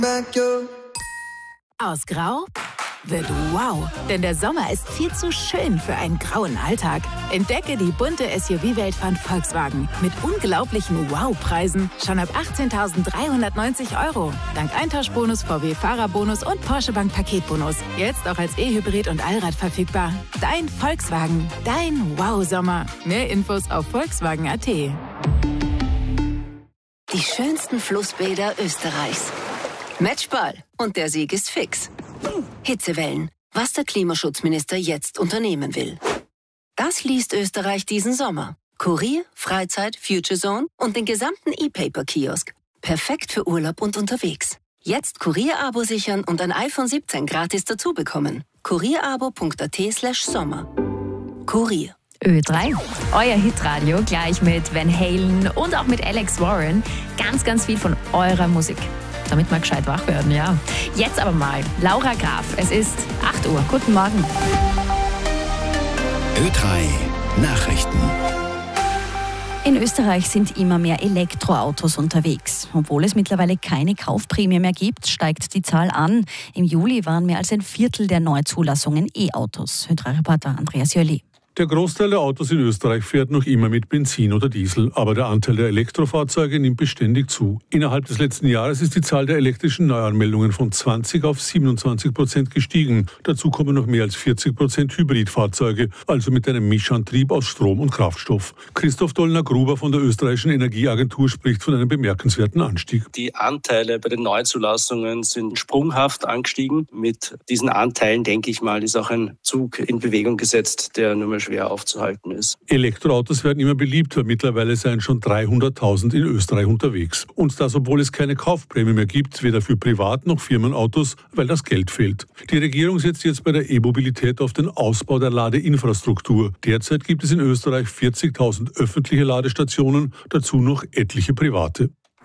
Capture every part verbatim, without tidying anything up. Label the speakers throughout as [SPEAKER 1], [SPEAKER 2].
[SPEAKER 1] Aus Grau wird wow, denn der Sommer ist viel zu schön für einen grauen Alltag. Entdecke die bunte S U V-Welt von Volkswagen mit unglaublichen Wow-Preisen schon ab achtzehntausenddreihundertneunzig Euro. Dank Eintauschbonus, V W-Fahrerbonus und Porsche Bank Paketbonus. Jetzt auch als E-Hybrid und Allrad verfügbar. Dein Volkswagen, dein Wow-Sommer. Mehr Infos auf volkswagen punkt a t.
[SPEAKER 2] Die schönsten Flussbäder Österreichs. Matchball. Und der Sieg ist fix. Hitzewellen. Was der Klimaschutzminister jetzt unternehmen will. Das liest Österreich diesen Sommer. Kurier, Freizeit, Future Zone und den gesamten E-Paper-Kiosk. Perfekt für Urlaub und unterwegs. Jetzt Kurier-Abo sichern und ein iPhone siebzehn gratis dazu bekommen. kurierabo punkt a t slash sommer. Kurier.
[SPEAKER 3] Ö drei, euer Hitradio, gleich mit Van Halen und auch mit Alex Warren. Ganz, ganz viel von eurer Musik. Damit wir gescheit wach werden, ja. Jetzt aber mal, Laura Graf, es ist acht Uhr. Guten Morgen.
[SPEAKER 4] Ö drei Nachrichten.
[SPEAKER 3] In Österreich sind immer mehr Elektroautos unterwegs. Obwohl es mittlerweile keine Kaufprämie mehr gibt, steigt die Zahl an. Im Juli waren mehr als ein Viertel der Neuzulassungen E-Autos. Ö drei Reporter Andreas Jöli.
[SPEAKER 5] Der Großteil der Autos in Österreich fährt noch immer mit Benzin oder Diesel, aber der Anteil der Elektrofahrzeuge nimmt beständig zu. Innerhalb des letzten Jahres ist die Zahl der elektrischen Neuanmeldungen von zwanzig auf siebenundzwanzig Prozent gestiegen. Dazu kommen noch mehr als vierzig Prozent Hybridfahrzeuge, also mit einem Mischantrieb aus Strom und Kraftstoff. Christoph Dollner-Gruber von der österreichischen Energieagentur spricht von einem bemerkenswerten Anstieg.
[SPEAKER 6] Die Anteile bei den Neuzulassungen sind sprunghaft angestiegen. Mit diesen Anteilen, denke ich mal, ist auch ein Zug in Bewegung gesetzt, der nur mehr schwer aufzuhalten ist.
[SPEAKER 5] Elektroautos werden immer beliebter. Mittlerweile seien schon dreihunderttausend in Österreich unterwegs. Und das, obwohl es keine Kaufprämie mehr gibt, weder für Privat- noch Firmenautos, weil das Geld fehlt. Die Regierung setzt jetzt bei der E-Mobilität auf den Ausbau der Ladeinfrastruktur. Derzeit gibt es in Österreich vierzigtausend öffentliche Ladestationen, dazu noch etliche private.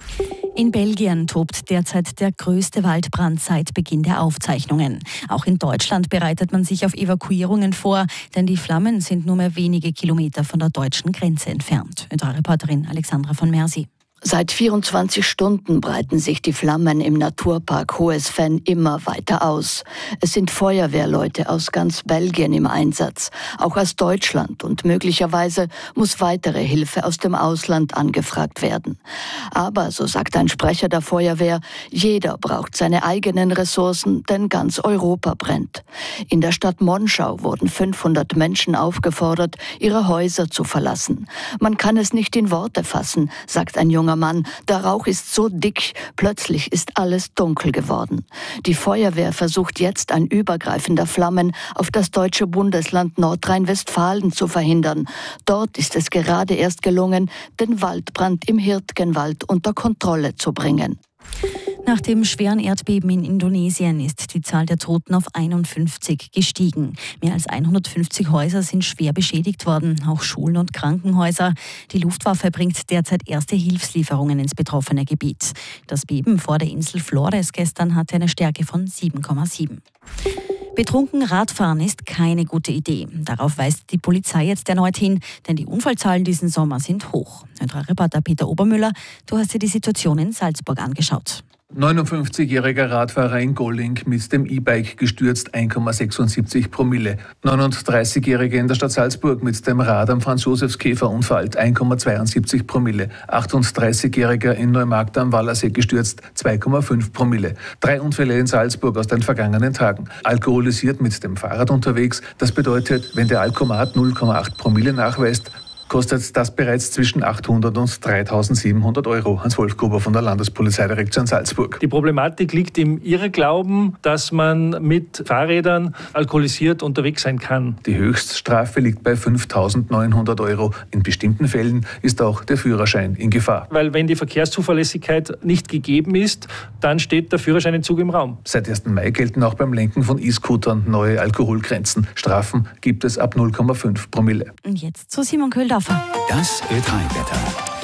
[SPEAKER 3] In Belgien tobt derzeit der größte Waldbrand seit Beginn der Aufzeichnungen. Auch in Deutschland bereitet man sich auf Evakuierungen vor, denn die Flammen sind nur mehr wenige Kilometer von der deutschen Grenze entfernt. Ö drei Reporterin Alexandra von Mersi.
[SPEAKER 7] Seit vierundzwanzig Stunden breiten sich die Flammen im Naturpark Hohes Venn immer weiter aus. Es sind Feuerwehrleute aus ganz Belgien im Einsatz, auch aus Deutschland, und möglicherweise muss weitere Hilfe aus dem Ausland angefragt werden. Aber, so sagt ein Sprecher der Feuerwehr, jeder braucht seine eigenen Ressourcen, denn ganz Europa brennt. In der Stadt Monschau wurden fünfhundert Menschen aufgefordert, ihre Häuser zu verlassen. Man kann es nicht in Worte fassen, sagt ein junger Mann, der Rauch ist so dick, plötzlich ist alles dunkel geworden. Die Feuerwehr versucht jetzt, ein Übergreifen der Flammen auf das deutsche Bundesland Nordrhein-Westfalen zu verhindern. Dort ist es gerade erst gelungen, den Waldbrand im Hirtgenwald unter Kontrolle zu bringen.
[SPEAKER 3] Nach dem schweren Erdbeben in Indonesien ist die Zahl der Toten auf einundfünfzig gestiegen. Mehr als hundertfünfzig Häuser sind schwer beschädigt worden, auch Schulen und Krankenhäuser. Die Luftwaffe bringt derzeit erste Hilfslieferungen ins betroffene Gebiet. Das Beben vor der Insel Flores gestern hatte eine Stärke von sieben Komma sieben. Betrunken Radfahren ist keine gute Idee. Darauf weist die Polizei jetzt erneut hin, denn die Unfallzahlen diesen Sommer sind hoch. Ö drei Reporter Peter Obermüller, du hast dir die Situation in Salzburg angeschaut.
[SPEAKER 8] neunundfünfzigjähriger Radfahrer in Golling mit dem E-Bike gestürzt, eins Komma sechsundsiebzig Promille. neununddreißigjähriger in der Stadt Salzburg mit dem Rad am Franz-Josefs-Käfer unfallt, eins Komma zweiundsiebzig Promille. achtunddreißigjähriger in Neumarkt am Wallersee gestürzt, zwei Komma fünf Promille. Drei Unfälle in Salzburg aus den vergangenen Tagen. Alkoholisiert mit dem Fahrrad unterwegs, das bedeutet, wenn der Alkomat null Komma acht Promille nachweist, kostet das bereits zwischen achthundert und dreitausendsiebenhundert Euro. Hans-Wolf Gruber von der Landespolizeidirektion Salzburg.
[SPEAKER 9] Die Problematik liegt im Irrglauben, dass man mit Fahrrädern alkoholisiert unterwegs sein kann.
[SPEAKER 8] Die Höchststrafe liegt bei fünftausendneunhundert Euro. In bestimmten Fällen ist auch der Führerschein in Gefahr.
[SPEAKER 9] Weil wenn die Verkehrszuverlässigkeit nicht gegeben ist, dann steht der Führerscheinentzug im Raum.
[SPEAKER 8] Seit ersten Mai gelten auch beim Lenken von E-Scootern neue Alkoholgrenzen. Strafen gibt es ab null Komma fünf Promille.
[SPEAKER 3] Und jetzt zu Simon Köhldorfer.
[SPEAKER 4] Das Ö drei Wetter.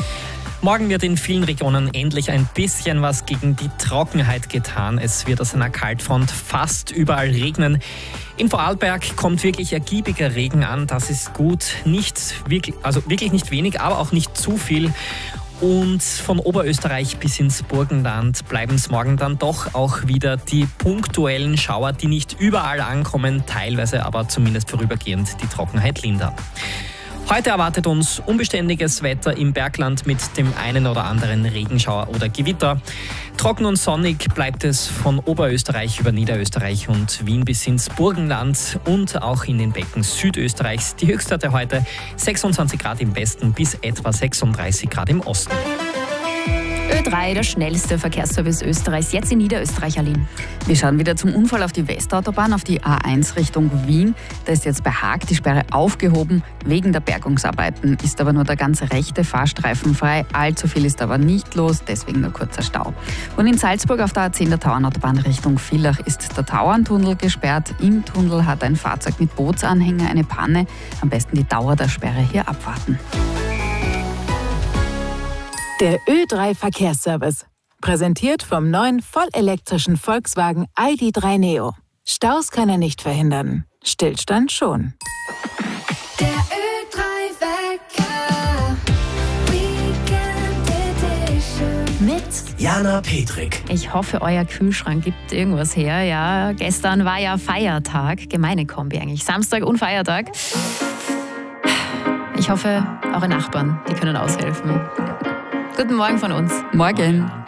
[SPEAKER 10] Morgen wird in vielen Regionen endlich ein bisschen was gegen die Trockenheit getan. Es wird aus einer Kaltfront fast überall regnen. In Vorarlberg kommt wirklich ergiebiger Regen an. Das ist gut. Nicht wirklich, also wirklich nicht wenig, aber auch nicht zu viel. Und von Oberösterreich bis ins Burgenland bleiben es morgen dann doch auch wieder die punktuellen Schauer, die nicht überall ankommen, teilweise aber zumindest vorübergehend die Trockenheit lindern. Heute erwartet uns unbeständiges Wetter im Bergland mit dem einen oder anderen Regenschauer oder Gewitter. Trocken und sonnig bleibt es von Oberösterreich über Niederösterreich und Wien bis ins Burgenland und auch in den Becken Südösterreichs. Die Höchstwerte heute sechsundzwanzig Grad im Westen bis etwa sechsunddreißig Grad im Osten.
[SPEAKER 3] Ö drei, der schnellste Verkehrsservice Österreichs, jetzt in Niederösterreich, Aline.
[SPEAKER 11] Wir schauen wieder zum Unfall auf die Westautobahn, auf die A eins Richtung Wien. Da ist jetzt bei Haag die Sperre aufgehoben. Wegen der Bergungsarbeiten ist aber nur der ganze rechte Fahrstreifen frei. Allzu viel ist aber nicht los, deswegen nur kurzer Stau. Und in Salzburg auf der A zehn der Tauernautobahn Richtung Villach ist der Tauerntunnel gesperrt. Im Tunnel hat ein Fahrzeug mit Bootsanhänger eine Panne. Am besten die Dauer der Sperre hier abwarten.
[SPEAKER 1] Der Ö drei Verkehrsservice. Präsentiert vom neuen vollelektrischen Volkswagen I D drei Neo. Staus kann er nicht verhindern. Stillstand schon.
[SPEAKER 12] Der Ö drei Wecker. Weekend Edition.
[SPEAKER 3] Mit
[SPEAKER 4] Jana Petrik.
[SPEAKER 3] Ich hoffe, euer Kühlschrank gibt irgendwas her. Ja, gestern war ja Feiertag. Gemeine Kombi eigentlich. Samstag und Feiertag. Ich hoffe, eure Nachbarn, die können aushelfen. Guten Morgen von uns.
[SPEAKER 11] Morgen.